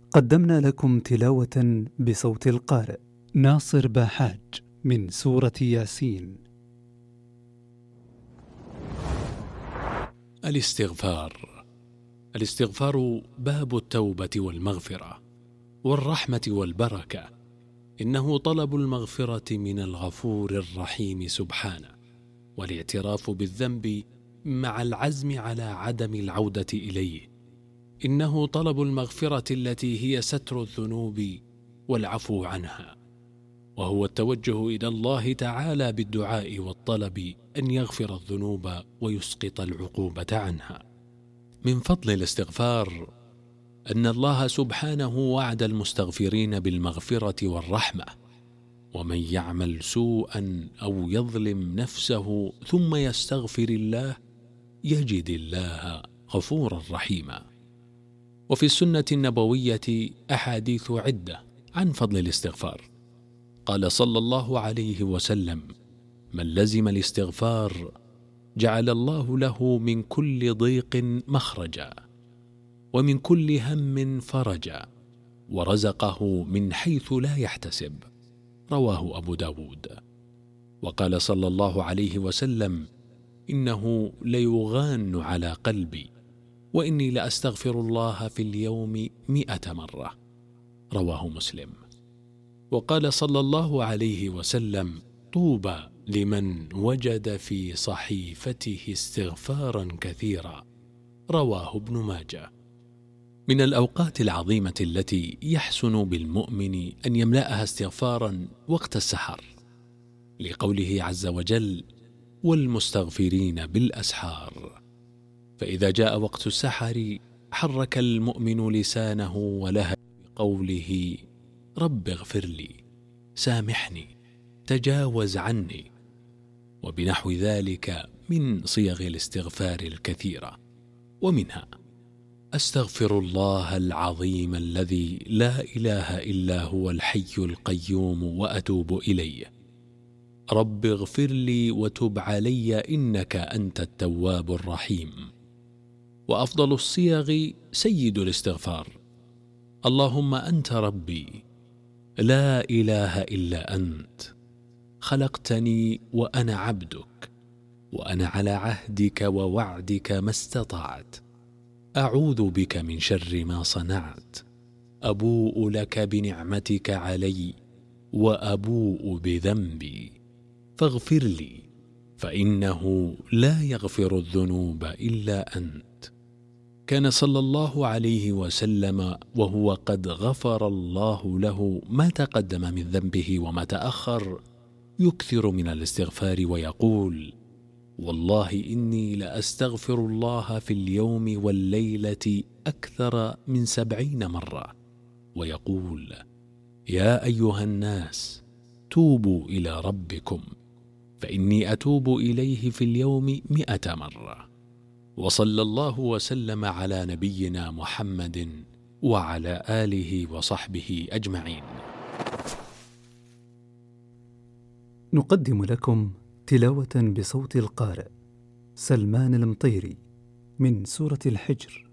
قدمنا لكم تلاوة بصوت القارئ ناصر باحاج من سورة ياسين. الاستغفار باب التوبة والمغفرة والرحمة والبركة. إنه طلب المغفرة من الغفور الرحيم سبحانه، والاعتراف بالذنب مع العزم على عدم العودة إليه. إنه طلب المغفرة التي هي ستر الذنوب والعفو عنها، وهو التوجه إلى الله تعالى بالدعاء والطلب أن يغفر الذنوب ويسقط العقوبة عنها. من فضل الاستغفار أن الله سبحانه وعد المستغفرين بالمغفرة والرحمة، ومن يعمل سوءا أو يظلم نفسه ثم يستغفر الله يجد الله غفورا رحيما. وفي السنة النبوية أحاديث عدة عن فضل الاستغفار. قال صلى الله عليه وسلم: من لزم الاستغفار جعل الله له من كل ضيق مخرجا، ومن كل هم فرجا، ورزقه من حيث لا يحتسب. رواه أبو داود. وقال صلى الله عليه وسلم: إنه ليغان على قلبي، وإني لأستغفر الله في اليوم 100 مرة. رواه مسلم. وقال صلى الله عليه وسلم: طوبى لمن وجد في صحيفته استغفارا كثيرا. رواه ابن ماجه. من الأوقات العظيمة التي يحسن بالمؤمن أن يملأها استغفارا وقت السحر، لقوله عز وجل: والمستغفرين بالأسحار. فإذا جاء وقت السحر حرك المؤمن لسانه ولهج بقوله: رب اغفر لي، سامحني، تجاوز عني، وبنحو ذلك من صيغ الاستغفار الكثيرة. ومنها: أستغفر الله العظيم الذي لا إله إلا هو الحي القيوم وأتوب إليه. رب اغفر لي وتب علي إنك أنت التواب الرحيم. وأفضل الصيغ سيد الاستغفار: اللهم أنت ربي، لا إله إلا أنت، خلقتني وأنا عبدك، وأنا على عهدك ووعدك ما استطعت، أعوذ بك من شر ما صنعت، أبوء لك بنعمتك علي وأبوء بذنبي، فاغفر لي، فإنه لا يغفر الذنوب إلا أنت. كان صلى الله عليه وسلم وهو قد غفر الله له ما تقدم من ذنبه وما تأخر يكثر من الاستغفار ويقول: والله إني لأستغفر الله في اليوم والليلة أكثر من 70 مرة. ويقول: يا أيها الناس توبوا إلى ربكم فإني أتوب إليه في اليوم 100 مرة. وصلى الله وسلم على نبينا محمد وعلى آله وصحبه أجمعين. نقدم لكم تلاوة بصوت القارئ سلمان المطيري من سورة الحجر.